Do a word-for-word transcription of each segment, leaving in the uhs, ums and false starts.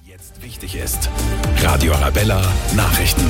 jetzt wichtig ist. Radio Arabella Nachrichten.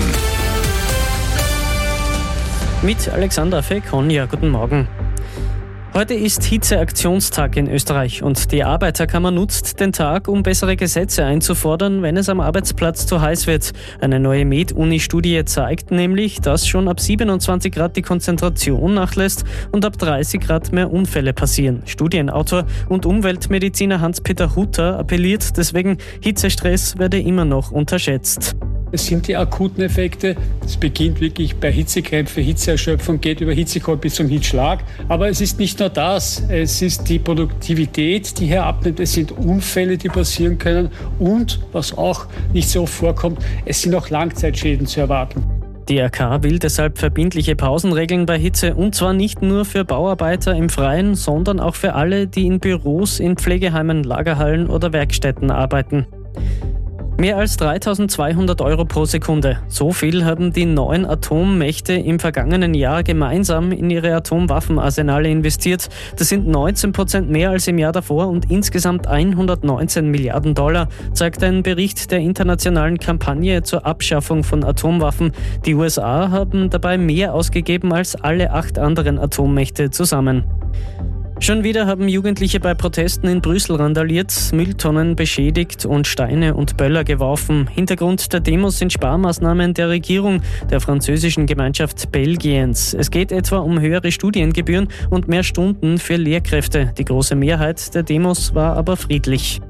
Mit Alexander Fekonja, guten Morgen. Heute ist Hitzeaktionstag in Österreich und die Arbeiterkammer nutzt den Tag, um bessere Gesetze einzufordern, wenn es am Arbeitsplatz zu heiß wird. Eine neue Med-Uni-Studie zeigt nämlich, dass schon ab siebenundzwanzig Grad die Konzentration nachlässt und ab dreißig Grad mehr Unfälle passieren. Studienautor und Umweltmediziner Hans-Peter Hutter appelliert deswegen, Hitzestress werde immer noch unterschätzt. Es sind die akuten Effekte. Es beginnt wirklich bei Hitzekrämpfe, Hitzeerschöpfung, geht über Hitzekohl bis zum Hitzschlag. Aber es ist nicht nur das. Es ist die Produktivität, die hier abnimmt. Es sind Unfälle, die passieren können. Und, was auch nicht so oft vorkommt, es sind auch Langzeitschäden zu erwarten. Die R K will deshalb verbindliche Pausenregeln bei Hitze und zwar nicht nur für Bauarbeiter im Freien, sondern auch für alle, die in Büros, in Pflegeheimen, Lagerhallen oder Werkstätten arbeiten. Mehr als dreitausendzweihundert Euro pro Sekunde. So viel haben die neuen Atommächte im vergangenen Jahr gemeinsam in ihre Atomwaffenarsenale investiert. Das sind neunzehn Prozent mehr als im Jahr davor und insgesamt hundertneunzehn Milliarden Dollar, zeigt ein Bericht der internationalen Kampagne zur Abschaffung von Atomwaffen. Die U S A haben dabei mehr ausgegeben als alle acht anderen Atommächte zusammen. Schon wieder haben Jugendliche bei Protesten in Brüssel randaliert, Mülltonnen beschädigt und Steine und Böller geworfen. Hintergrund der Demos sind Sparmaßnahmen der Regierung der französischen Gemeinschaft Belgiens. Es geht etwa um höhere Studiengebühren und mehr Stunden für Lehrkräfte. Die große Mehrheit der Demos war aber friedlich.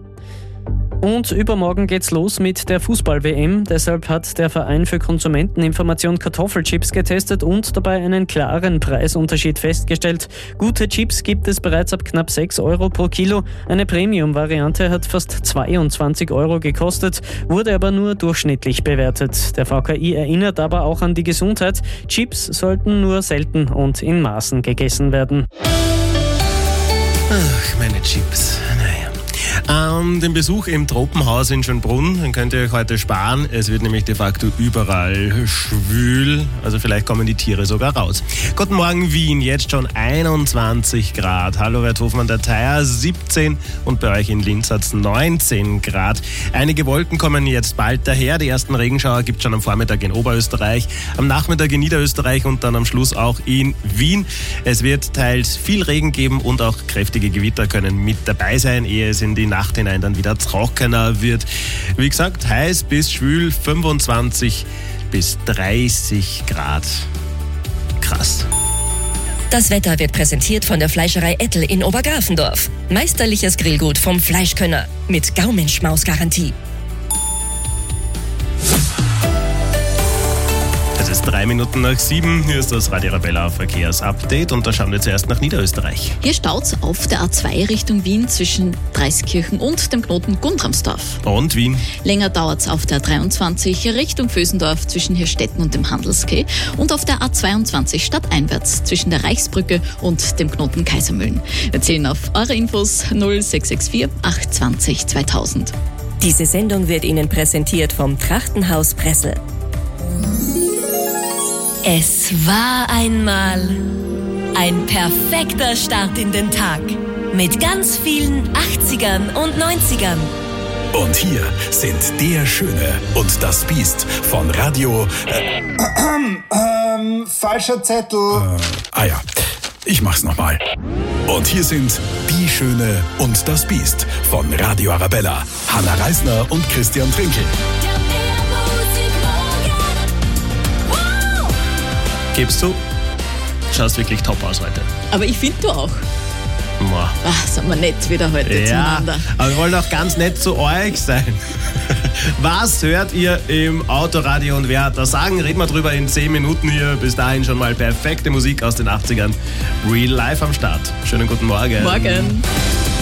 Und übermorgen geht's los mit der Fußball-W M. Deshalb hat der Verein für Konsumenteninformation Kartoffelchips getestet und dabei einen klaren Preisunterschied festgestellt. Gute Chips gibt es bereits ab knapp sechs Euro pro Kilo. Eine Premium-Variante hat fast zweiundzwanzig Euro gekostet, wurde aber nur durchschnittlich bewertet. Der V K I erinnert aber auch an die Gesundheit. Chips sollten nur selten und in Maßen gegessen werden. Ach, meine Chips. Naja. Ähm, den Besuch im Tropenhaus in Schönbrunn, den könnt ihr euch heute sparen. Es wird nämlich de facto überall schwül, also vielleicht kommen die Tiere sogar raus. Guten Morgen Wien, jetzt schon einundzwanzig Grad. Hallo Red Hofmann der Theier, siebzehn und bei euch in Linz hat es neunzehn Grad. Einige Wolken kommen jetzt bald daher. Die ersten Regenschauer gibt es schon am Vormittag in Oberösterreich, am Nachmittag in Niederösterreich und dann am Schluss auch in Wien. Es wird teils viel Regen geben und auch kräftige Gewitter können mit dabei sein, ehe es in die Nacht hinein dann wieder trockener wird. Wie gesagt, heiß bis schwül, fünfundzwanzig bis dreißig Grad. Krass. Das Wetter wird präsentiert von der Fleischerei Ettel in Obergrafendorf. Meisterliches Grillgut vom Fleischkönner mit Gaumenschmaus-Garantie. Es ist drei Minuten nach sieben. Hier ist das Radio Arabella Verkehrsupdate und da schauen wir zuerst nach Niederösterreich. Hier staut's auf der A zwei Richtung Wien zwischen Dreiskirchen und dem Knoten Gundramsdorf. Und Wien? Länger dauert's auf der dreiundzwanzig Richtung Vösendorf zwischen Hirstetten und dem Handelskeh und auf der A zweiundzwanzig stadteinwärts zwischen der Reichsbrücke und dem Knoten Kaisermühlen. Wir zählen auf eure Infos null sechs sechs vier acht zwanzig zweitausend. Diese Sendung wird Ihnen präsentiert vom Trachtenhaus Pressel. Es war einmal ein perfekter Start in den Tag mit ganz vielen achtzigern und neunzigern. Und hier sind Der Schöne und das Biest von Radio... Äh, ähm, falscher Zettel. Äh, ah ja, ich mach's nochmal. Und hier sind Die Schöne und das Biest von Radio Arabella. Hanna Reisner und Christian Trinkel. Gibst du? Schaust wirklich top aus heute. Aber ich finde du auch. Boah. Ach, sind wir nett wieder heute Ja, zueinander. aber wir wollen auch ganz nett zu euch sein. Was hört ihr im Autoradio und wer hat das Sagen? Reden wir drüber in zehn Minuten hier. Bis dahin schon mal perfekte Musik aus den achtzigern. Real Life am Start. Schönen guten Morgen. Morgen.